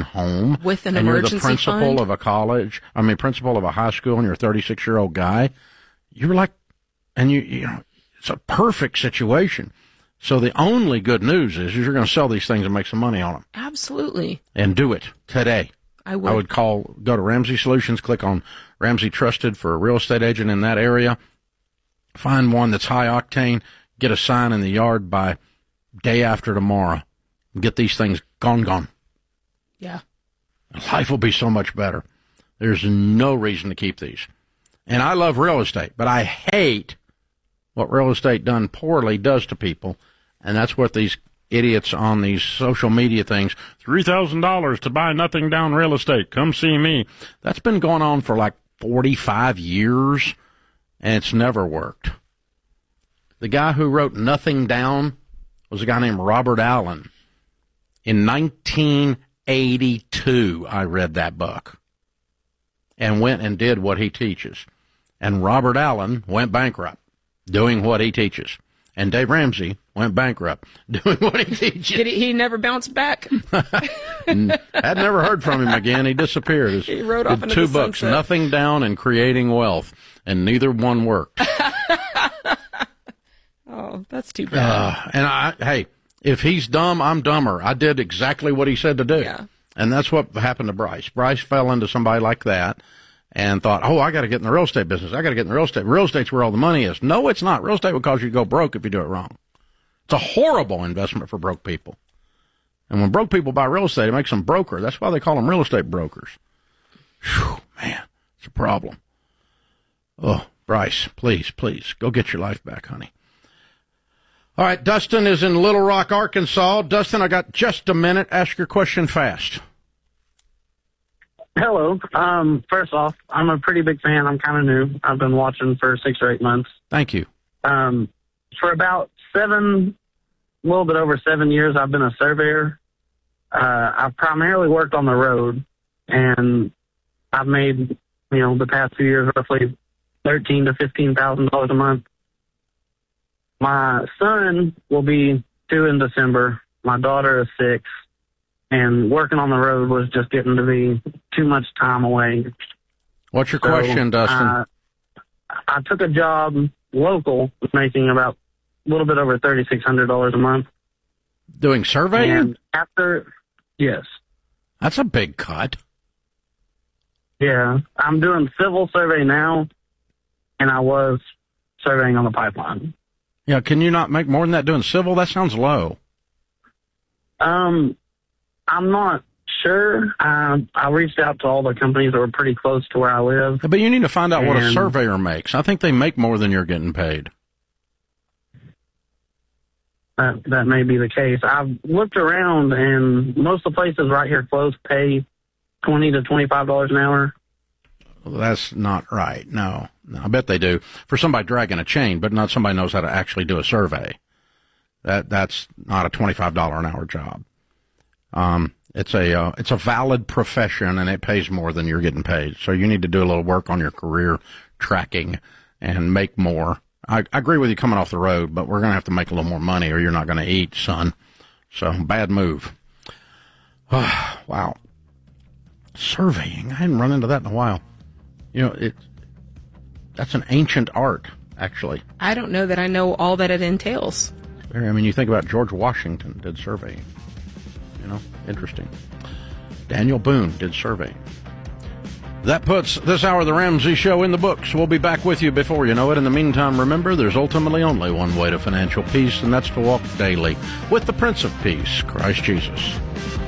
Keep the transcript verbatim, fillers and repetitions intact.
home. With an and emergency you're the principal fund? of a college, I mean, principal of a high school, and you're a thirty-six-year-old guy, you're like, and you, you know, it's a perfect situation. So the only good news is, is you're going to sell these things and make some money on them. Absolutely. And do it today. I would. I would call, go to Ramsey Solutions, click on Ramsey Trusted for a real estate agent in that area. Find one that's high octane. Get a sign in the yard by day after tomorrow. Get these things gone, gone. Yeah. Life will be so much better. There's no reason to keep these. And I love real estate, but I hate what real estate done poorly does to people. And that's what these idiots on these social media things, three thousand dollars to buy nothing down real estate. Come see me. That's been going on for like forty-five years, and it's never worked. The guy who wrote Nothing Down was a guy named Robert Allen. In nineteen eighty-two, I read that book and went and did what he teaches. And Robert Allen went bankrupt doing what he teaches. And Dave Ramsey went bankrupt doing what he teaches. Did he, he never bounced back? I'd never heard from him again. He disappeared. He wrote off did into two the books, sunset. Nothing Down and Creating Wealth, and neither one worked. Oh, that's too bad. Uh, and I, hey, if he's dumb, I'm dumber. I did exactly what he said to do. Yeah. And that's what happened to Bryce. Bryce fell into somebody like that and thought, oh, I got to get in the real estate business. I got to get in the real estate. Real estate's where all the money is. No, it's not. Real estate will cause you to go broke if you do it wrong. It's a horrible investment for broke people. And when broke people buy real estate, it makes them broker. That's why they call them real estate brokers. Whew, man, it's a problem. Oh, Bryce, please, please, go get your life back, honey. All right, Dustin is in Little Rock, Arkansas. Dustin, I got just a minute. Ask your question fast. Hello. Um, first off, I'm a pretty big fan. I'm kind of new. I've been watching for six or eight months. Thank you. Um, for about seven, a little bit over seven years, I've been a surveyor. Uh, I've primarily worked on the road, and I've made, you know, the past few years roughly thirteen to fifteen thousand dollars a month. My son will be two in December. My daughter is six. And working on the road was just getting to be too much time away. What's your So, question, Dustin? Uh, I took a job local, making about a little bit over thirty-six hundred dollars a month. Doing surveying? And after, yes. That's a big cut. Yeah. I'm doing civil survey now, and I was surveying on the pipeline. Yeah, can you not make more than that doing civil? That sounds low. Um, I'm not sure. I, I reached out to all the companies that were pretty close to where I live. But you need to find out what a And- surveyor makes. I think they make more than you're getting paid. That, that may be the case. I've looked around, and most of the places right here close pay twenty to twenty-five dollars an hour. Well, that's not right. No. no, I bet they do for somebody dragging a chain, but not somebody knows how to actually do a survey. That that's not a twenty-five dollars an hour job. Um, it's a uh, it's a valid profession, and it pays more than you're getting paid. So you need to do a little work on your career tracking and make more. I, I agree with you coming off the road, but we're going to have to make a little more money, or you're not going to eat, son. So bad move. Wow, surveying. I hadn't run into that in a while. You know, it that's an ancient art, actually. I don't know that I know all that it entails. I mean, you think about George Washington did surveying. You know, interesting. Daniel Boone did surveying. That puts this hour of the Ramsey Show in the books. We'll be back with you before you know it. In the meantime, remember, there's ultimately only one way to financial peace, and that's to walk daily with the Prince of Peace, Christ Jesus.